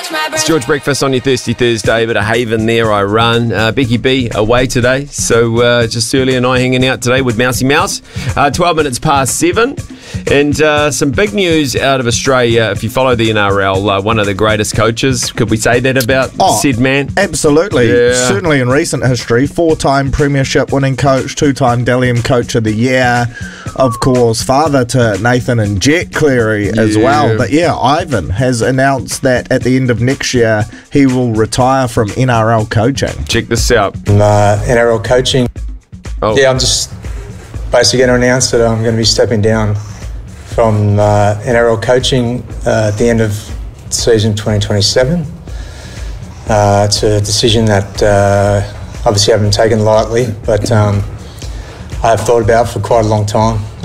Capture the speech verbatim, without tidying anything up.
It's George Breakfast on your Thirsty Thursday, but a haven there I run. Uh, Becky B away today, so uh, just Shirley and I hanging out today with Mousy Mouse. Uh, twelve minutes past seven, and uh, some big news out of Australia. If you follow the N R L, uh, one of the greatest coaches, could we say that about Oh, said man? Absolutely. Yeah. Certainly in recent history, four-time premiership winning coach, two-time Dalian Coach of the Year, of course, father to Nathan and Jet Cleary as Yeah. well. But yeah, Ivan has announced that at the end of next year, he will retire from N R L coaching. Check this out. uh, N R L coaching. Oh. Yeah, I'm just basically going to announce that I'm going to be stepping down from uh, N R L coaching uh, at the end of season twenty twenty-seven. Uh, it's a decision that uh, obviously I haven't taken lightly, but um, I have thought about for quite a long time.